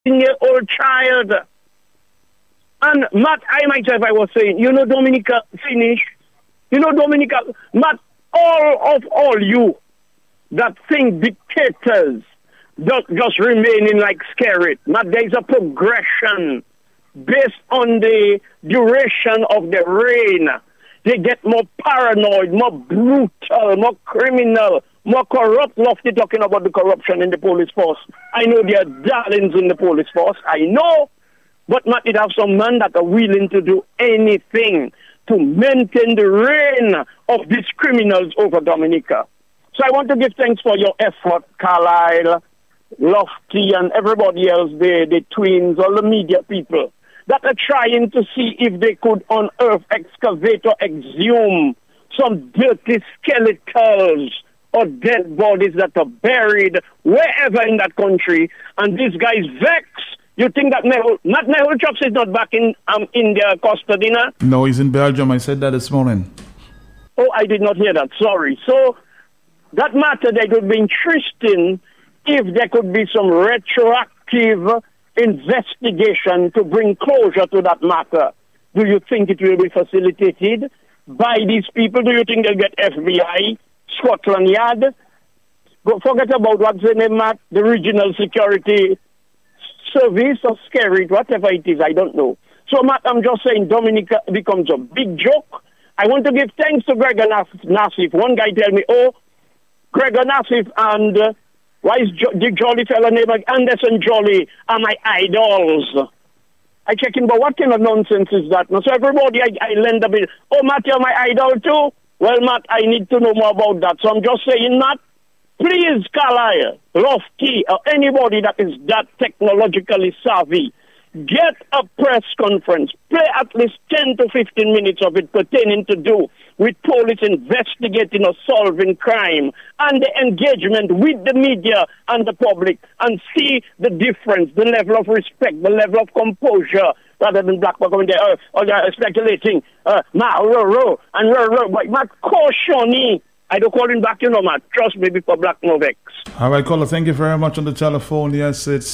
16-year-old child. And Matt, I myself, I was saying, Dominica, finish. Dominica, Matt, all you that think dictators just remaining like scared. Matt, there is a progression based on the duration of the reign. They get more paranoid, more brutal, more criminal, more corrupt. Lofty talking about the corruption in the police force. I know there are darlings in the police force. I know. But Matt, it have some men that are willing to do anything to maintain the reign of these criminals over Dominica. So I want to give thanks for your effort, Carlisle, Lofty, and everybody else, the twins, all the media people that are trying to see if they could unearth, excavate, or exhume some dirty skeletals or dead bodies that are buried wherever in that country. And these guys vex. You think that Mehul Chops is not back in their custody now? No, he's in Belgium. I said that this morning. Oh, I did not hear that. Sorry. So that matter, that would be interesting if there could be some retroactive investigation to bring closure to that matter. Do you think it will be facilitated by these people? Do you think they'll get FBI, Scotland Yard? Forget about what's the name, Matt? The Regional Security Service or Scary, whatever it is, I don't know. So, Matt, I'm just saying Dominica becomes a big joke. I want to give thanks to Gregor Nassif. One guy tell me, Gregor Nassif and why is the Jolly fella name like Anderson Jolly are my idols. I check in, but what kind of nonsense is that? Now, so everybody, I lend a bit. Oh, Matt, you're my idol too? Well, Matt, I need to know more about that. So I'm just saying, Matt, please, Carlisle, Lofty, or anybody that is that technologically savvy, get a press conference. Play at least 10 to 15 minutes of it pertaining to do with police investigating or solving crime and the engagement with the media and the public and see the difference, the level of respect, the level of composure, rather than black people coming there, they're speculating, and Matt caution. I don't call him back, Matt. Trust me before Black Novex. All right, caller, thank you very much on the telephone. Yes, it's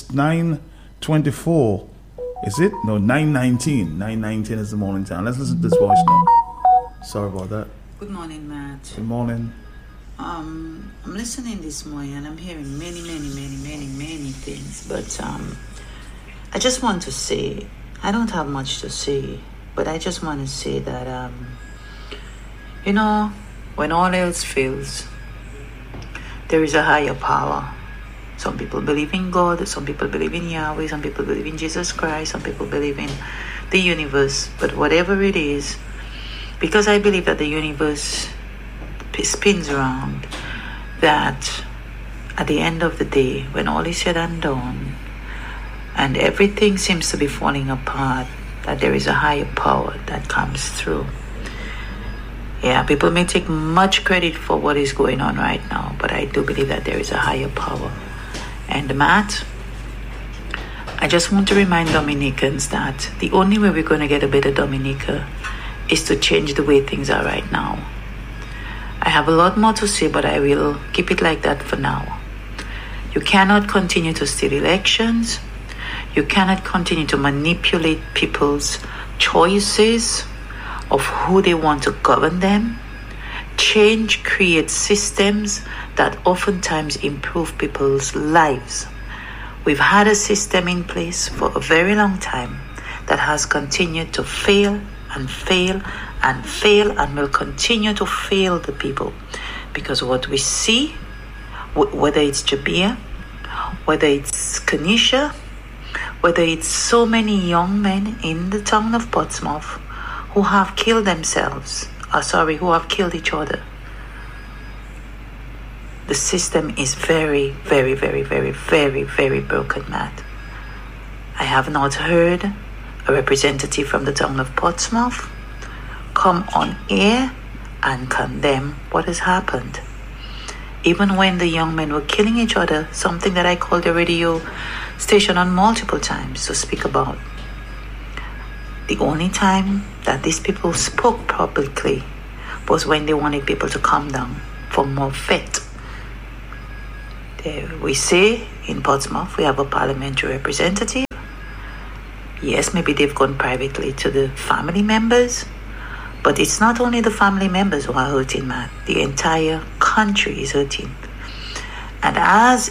9:24. Is it? No, 9:19. 9:19 is the morning time. Let's listen to this voice now. Sorry about that. Good morning, Matt. Good morning. I'm listening this morning and I'm hearing many things. But I just want to say, I don't have much to say, but I just want to say that, when all else fails, there is a higher power. Some people believe in God, some people believe in Yahweh, some people believe in Jesus Christ, some people believe in the universe. But whatever it is, because I believe that the universe spins around, that at the end of the day, when all is said and done, and everything seems to be falling apart, that there is a higher power that comes through. Yeah, people may take much credit for what is going on right now, but I do believe that there is a higher power. And Matt, I just want to remind Dominicans that the only way we're going to get a better Dominica is to change the way things are right now. I have a lot more to say, but I will keep it like that for now. You cannot continue to steal elections. You cannot continue to manipulate people's choices of who they want to govern them. Change creates systems that oftentimes improve people's lives. We've had a system in place for a very long time that has continued to fail and fail and fail and will continue to fail the people. Because what we see, whether it's Jabia, whether it's Kanisha, whether it's so many young men in the town of Portsmouth who have killed themselves, who have killed each other. The system is very, very, very, very, very, very broken, Matt. I have not heard a representative from the town of Portsmouth come on air and condemn what has happened. Even when the young men were killing each other, something that I called the radio station on multiple times to speak about. The only time that these people spoke publicly was when they wanted people to calm down for more vet. We say in Portsmouth we have a parliamentary representative. Yes, maybe they've gone privately to the family members, but it's not only the family members who are hurting, man. The entire country is hurting. And as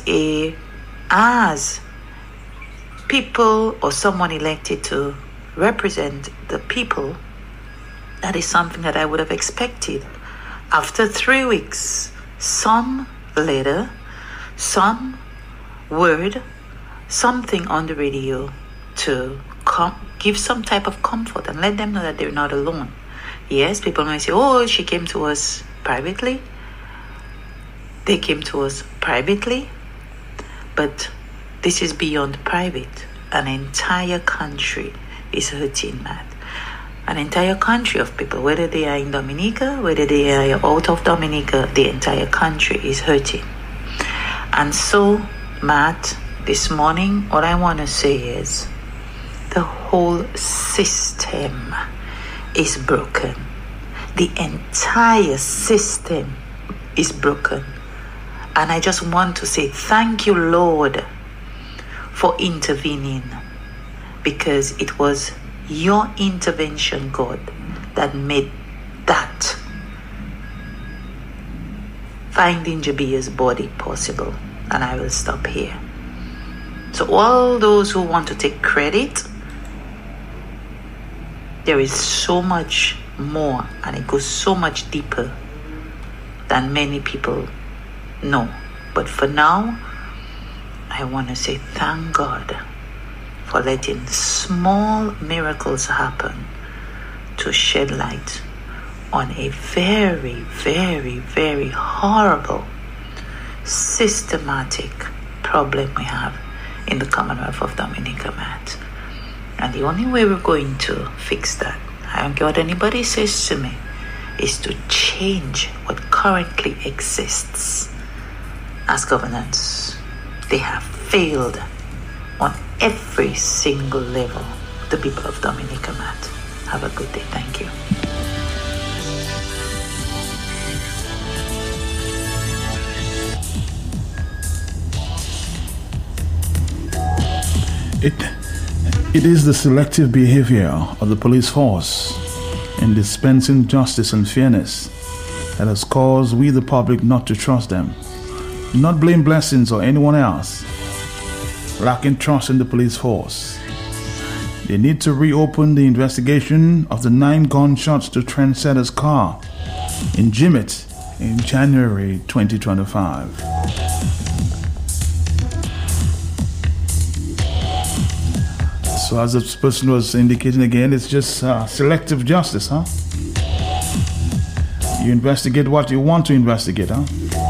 people or someone elected to represent the people, that is something that I would have expected. After 3 weeks, some letter, some word, something on the radio to give some type of comfort and let them know that they're not alone. Yes, people might say, oh, she came to us privately. They came to us privately, but this is beyond private. An entire country is hurting, man. An entire country of people, whether they are in Dominica, whether they are out of Dominica, the entire country is hurting. And so, Matt, this morning, all I want to say is the whole system is broken. The entire system is broken. And I just want to say thank you, Lord, for intervening, because it was your intervention, God, that made that finding Jabia's body possible. And I will stop here. So all those who want to take credit, there is so much more, and it goes so much deeper than many people know. But for now, I want to say thank God for letting small miracles happen to shed light on a very, very, very horrible, systematic problem we have in the Commonwealth of Dominica, Matt. And the only way we're going to fix that, I don't care what anybody says to me, is to change what currently exists as governance. They have failed on every single level, the people of Dominica, Matt. Have a good day. Thank you. It is the selective behavior of the police force in dispensing justice and fairness that has caused we the public not to trust them. Do not blame Blessings or anyone else lacking trust in the police force. They need to reopen the investigation of the 9 gunshots to Trendsetter's car in Jimmet in January 2025. So as this person was indicating again, it's just selective justice, huh? You investigate what you want to investigate, huh?